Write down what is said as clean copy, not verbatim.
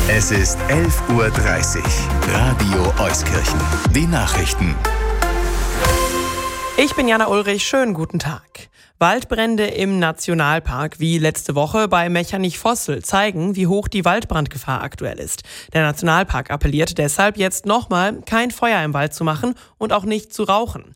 Es ist 11:30 Uhr. Radio Euskirchen. Die Nachrichten. Ich bin Jana Ulrich, schönen guten Tag. Waldbrände im Nationalpark wie letzte Woche bei Mechernich-Vossel zeigen, wie hoch die Waldbrandgefahr aktuell ist. Der Nationalpark appelliert deshalb jetzt nochmal, kein Feuer im Wald zu machen und auch nicht zu rauchen.